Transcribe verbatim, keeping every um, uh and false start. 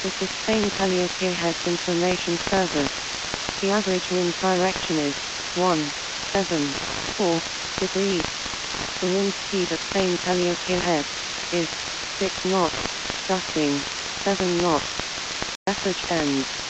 This is Spain Calliope Heads Information Service. The average wind direction is one seven four degrees. The wind speed at Spain Calliope Head is six knots, gusting seven knots. Message ends.